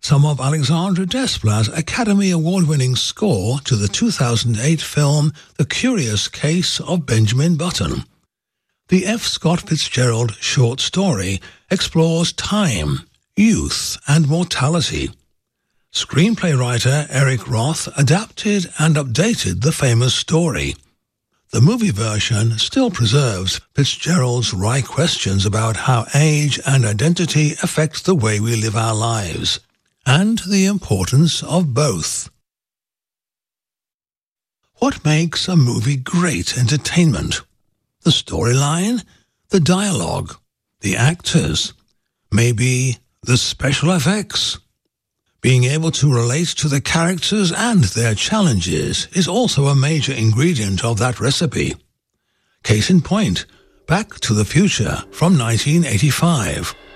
some of Alexandre Desplat's Academy Award-winning score to the 2008 film The Curious Case of Benjamin Button. The F. Scott Fitzgerald short story explores time, youth, and mortality. Screenplay writer Eric Roth adapted and updated the famous story. The movie version still preserves Fitzgerald's wry questions about how age and identity affect the way we live our lives, and the importance of both. What makes a movie great entertainment? The storyline, the dialogue, the actors, maybe the special effects. Being able to relate to the characters and their challenges is also a major ingredient of that recipe. Case in point, Back to the Future from 1985.